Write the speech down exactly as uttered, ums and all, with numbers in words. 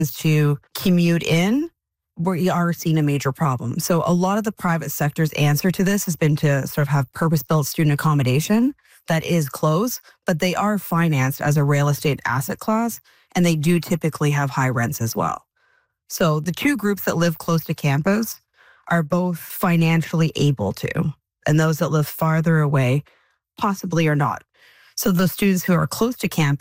to commute in, we are seeing a major problem. So a lot of the private sector's answer to this has been to sort of have purpose-built student accommodation that is close, but they are financed as a real estate asset class, and they do typically have high rents as well. So the two groups that live close to campus are both financially able to, and those that live farther away possibly are not. So the students who are close to campus